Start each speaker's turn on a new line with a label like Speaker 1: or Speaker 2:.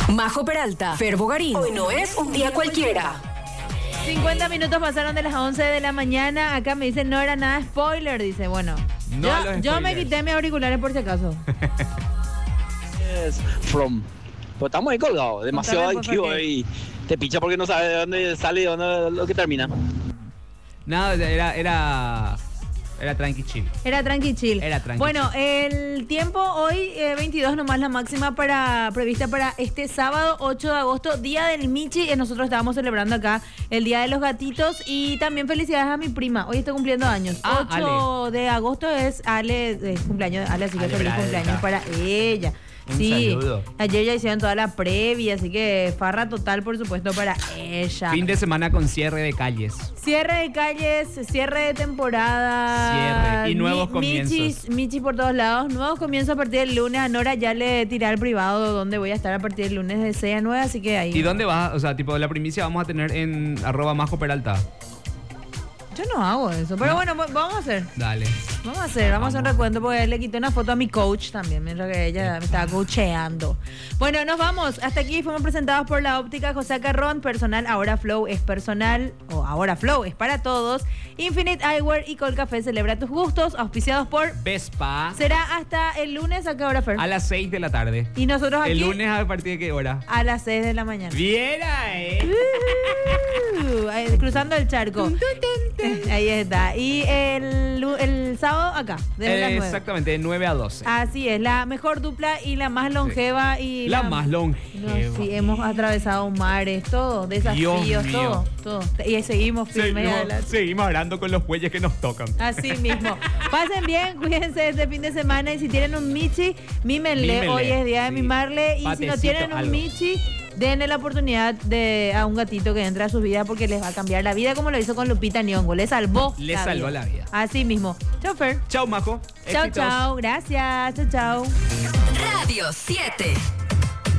Speaker 1: Majo Peralta, Fer Bogarín. Hoy no es un día cualquiera.
Speaker 2: 50 minutos pasaron de las 11 de la mañana. Acá me dicen no era nada spoiler. Dice, bueno,
Speaker 3: No,
Speaker 2: yo me quité mis auriculares por si acaso.
Speaker 4: Pues estamos ahí colgados, demasiado
Speaker 2: Contame,
Speaker 4: adictivo
Speaker 2: por qué.
Speaker 4: y te picha porque no sabes de dónde sale y de dónde lo que termina.
Speaker 3: No, era tranqui chill.
Speaker 2: Era tranqui chill.
Speaker 3: Era tranqui
Speaker 2: Bueno, el tiempo hoy, 22 nomás la máxima prevista para este sábado 8 de agosto, Día del Michi. Nosotros estábamos celebrando acá el Día de los Gatitos y también felicidades a mi prima. Hoy está cumpliendo años. 8 de agosto es cumpleaños de Ale, así que
Speaker 3: Ale
Speaker 2: feliz
Speaker 3: Braga.
Speaker 2: cumpleaños para ella.
Speaker 3: Un
Speaker 2: Sí,
Speaker 3: saludo.
Speaker 2: ayer ya hicieron toda la previa, así que farra total, por supuesto, para ella.
Speaker 3: Fin de semana con cierre de calles.
Speaker 2: Cierre de calles, cierre de temporada.
Speaker 3: Cierre y nuevos comienzos.
Speaker 2: Michis por todos lados. Nuevos comienzos a partir del lunes. A Nora ya le tiré al privado donde voy a estar a partir del lunes de 6 a 9, así que ahí.
Speaker 3: ¿Y dónde vas? O sea, tipo, la primicia vamos a tener en @Majo Peralta.
Speaker 2: Yo no hago eso, pero
Speaker 3: No.
Speaker 2: bueno, vamos a hacer.
Speaker 3: Dale.
Speaker 2: Vamos a hacer un recuento porque le quité una foto a mi coach también, mientras que ella me estaba coacheando. Bueno, nos vamos. Hasta aquí fuimos presentados por la óptica José Carrón. Personal, ahora Flow es personal, o ahora Flow es para todos. Infinite Eyewear y Colcafé celebra tus gustos, auspiciados por...
Speaker 3: Vespa.
Speaker 2: Será hasta el lunes, ¿a qué hora, Fer?
Speaker 3: A las 6 de la tarde.
Speaker 2: Y nosotros aquí
Speaker 3: El lunes a partir de qué hora.
Speaker 2: a las 6 de la mañana.
Speaker 3: Viera,
Speaker 2: Ahí, cruzando el charco. Ahí está. Y el sábado acá, desde las 9.
Speaker 3: Exactamente, de 9 a 12.
Speaker 2: Así es, la mejor dupla y la más longeva. Y
Speaker 3: La más longeva.
Speaker 2: No, sí, hemos atravesado mares, todo, desafíos,
Speaker 3: Dios mío.
Speaker 2: todo. Y seguimos firmes adelante.
Speaker 3: Seguimos hablando con los bueyes que nos tocan.
Speaker 2: Así mismo. Pasen bien, cuídense este fin de semana y si tienen un Michi, mímenle.
Speaker 3: Mímenle,
Speaker 2: Hoy es día de
Speaker 3: sí.
Speaker 2: mimarle. Y si no
Speaker 3: Patecito,
Speaker 2: tienen un
Speaker 3: algo.
Speaker 2: Michi, denle la oportunidad a un gatito que entre a sus vidas porque les va a cambiar la vida como lo hizo con Lupita Nyong'o. Le salvó
Speaker 3: la vida.
Speaker 2: Así mismo. Chau, Fer.
Speaker 3: Chau, Majo.
Speaker 2: Chau,
Speaker 3: Éxitos.
Speaker 2: chau. Gracias. Chau, chau.
Speaker 1: Radio 7.